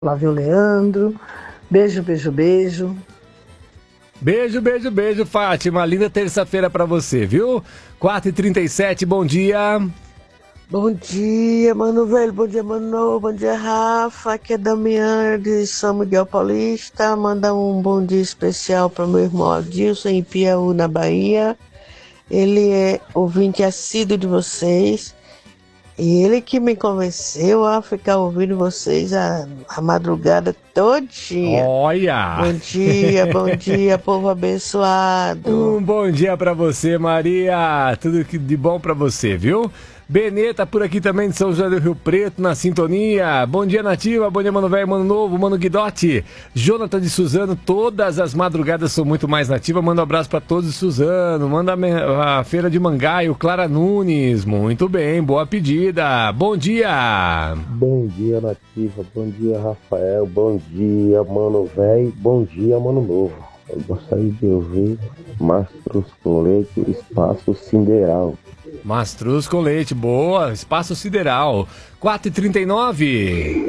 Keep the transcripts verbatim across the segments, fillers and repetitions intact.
Flávio Leandro. Beijo, beijo, beijo. Beijo, beijo, beijo, Fátima. Linda terça-feira pra você, viu? quatro e trinta e sete, bom dia. Bom dia, mano velho. Bom dia, mano. Bom dia, Rafa. Aqui é Damiana de São Miguel Paulista. Manda um bom dia especial para meu irmão Adilson em Piauí, na Bahia. Ele é ouvinte assíduo de vocês. E ele que me convenceu a ficar ouvindo vocês a, a madrugada todinha. Olha! Bom dia, bom dia, povo abençoado. Um bom dia pra você, Maria. Tudo que de bom pra você, viu? Benê tá por aqui também de São José do Rio Preto, na sintonia. Bom dia, Nativa. Bom dia, Mano Velho, Mano Novo, Mano Guidotti. Jonathan de Suzano, todas as madrugadas são muito mais nativa. Manda um abraço pra todos de Suzano. Manda a, a Feira de Mangaio, Clara Nunes. Muito bem, boa pedida. Bom dia. Bom dia, Nativa. Bom dia, Rafael. Bom dia, Mano Velho. Bom dia, Mano Novo. Eu gostaria de ouvir Mastros com Leite, Espaço Sideral. Mastruz com leite, boa, Espaço Sideral. quatro e trinta e nove.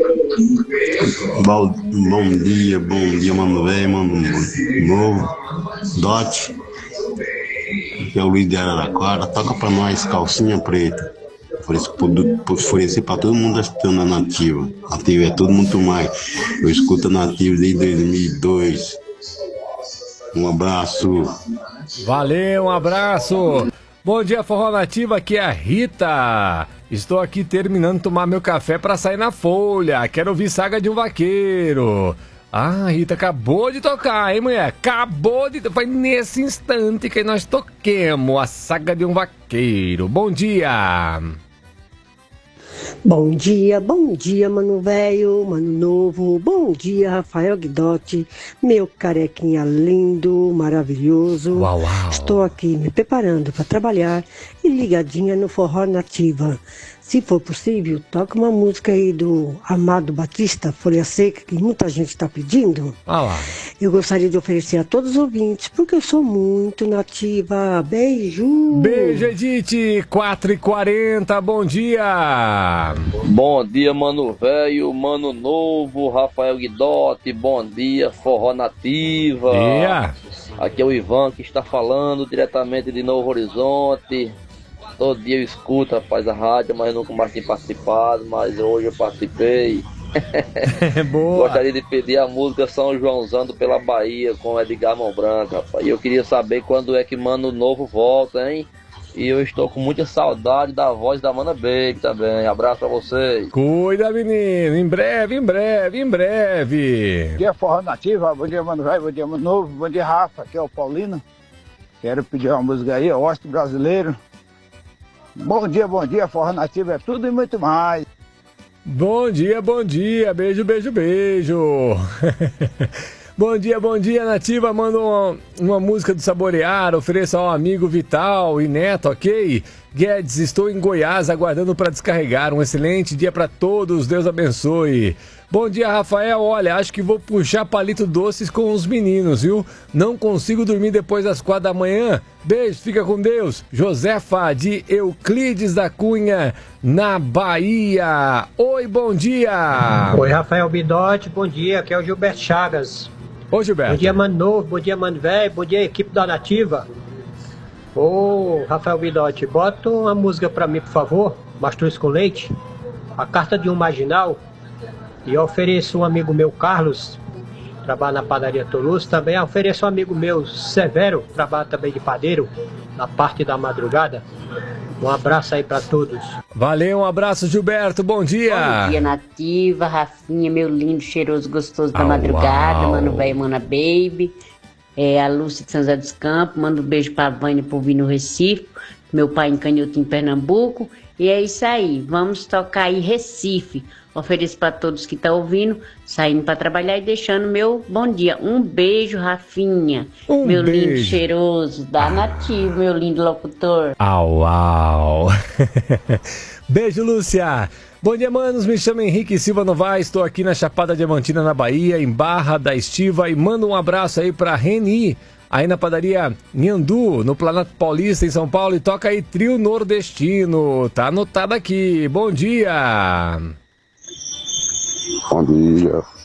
Bom, bom dia, bom dia, Mano Velho, Mano Novo, Dot. Aqui é o Luiz de Araraquara. Toca pra nós, Calcinha Preta. Oferecer pra todo mundo assistindo a Nativa. Nativa é tudo muito mais. Eu escuto a Nativa desde dois mil e dois. Um abraço. Valeu, um abraço. Bom dia, Forró Nativa, aqui é a Rita. Estou aqui terminando de tomar meu café para sair na folha. Quero ouvir Saga de um Vaqueiro. Ah, Rita, acabou de tocar, hein, mulher? Acabou de... Foi nesse instante que nós toquemos a Saga de um Vaqueiro. Bom dia. Bom dia, bom dia, Mano Velho, Mano Novo, bom dia, Rafael Guidotti, meu carequinha lindo, maravilhoso. Uau, uau. Estou aqui me preparando para trabalhar e ligadinha no Forró Nativa. Se for possível, toca uma música aí do Amado Batista, Folha Seca, que muita gente está pedindo. Ah lá. Eu gostaria de oferecer a todos os ouvintes, porque eu sou muito nativa. Beijo! Beijo, Edith. quatro e quarenta, bom dia. Bom dia, Mano Velho, Mano Novo, Rafael Guidotti. Bom dia, Forró Nativa. Yeah. Aqui é o Ivan que está falando diretamente de Novo Horizonte. Todo dia eu escuto, rapaz, a rádio, mas nunca mais tinha participado, mas hoje eu participei. Boa. Gostaria de pedir a música São Joãozando pela Bahia com Edgar Mão Branca, rapaz. E eu queria saber quando é que Mano Novo volta, hein? E eu estou com muita saudade da voz da Mana Baby também. Abraço pra vocês. Cuida, menino. Em breve, em breve, em breve. Bom dia, Forró Nativa. Bom dia, Mano Velho. Bom dia, Mano Novo. Bom dia, Rafa. Aqui é o Paulino. Quero pedir uma música aí, Oeste Brasileiro. Bom dia, bom dia, Forró Nativa é tudo e muito mais. Bom dia, bom dia, beijo, beijo, beijo. Bom dia, bom dia, Nativa, manda uma, uma música do Saborear, ofereça ao amigo Vital e Neto, ok? Guedes, estou em Goiás aguardando para descarregar, um excelente dia para todos, Deus abençoe. Bom dia, Rafael, olha, acho que vou puxar palito doces com os meninos, viu? Não consigo dormir depois das quatro da manhã. Beijo, fica com Deus. Josefa de Euclides da Cunha, na Bahia. Oi, bom dia. Oi, Rafael Guidotti, bom dia, aqui é o Gilberto Chagas. Oi, Gilberto. Bom dia, Mano Novo, bom dia, Mano Velho, bom dia, equipe da Nativa. Ô, Rafael Guidotti, bota uma música pra mim, por favor, Mastruz com Leite, A Carta de um Marginal. E eu ofereço um amigo meu, Carlos, trabalha na padaria Toulouse. Também ofereço um amigo meu, Severo, trabalha também de padeiro, na parte da madrugada. Um abraço aí pra todos. Valeu, um abraço, Gilberto, bom dia. Bom dia, Nativa, Rafinha, meu lindo, cheiroso, gostoso da Au, madrugada, au. Mano Velho, Mana Baby. É, a Lúcia de São José dos Campos, manda um beijo pra Vânia por vir no Recife, meu pai em Canhoto, em Pernambuco. E é isso aí, vamos tocar aí Recife. Ofereço para todos que estão ouvindo, saindo para trabalhar e deixando meu bom dia. Um beijo, Rafinha, Um meu beijo. lindo cheiroso da Nativa, meu lindo locutor. Au, au. Beijo, Lúcia. Bom dia, manos, me chamo Henrique Silva Novaes, estou aqui na Chapada Diamantina, na Bahia, em Barra da Estiva, e mando um abraço aí para Reni, aí na padaria Nhandu, no Planalto Paulista, em São Paulo, e toca aí Trio Nordestino, tá anotado aqui. Bom dia. Bom dia,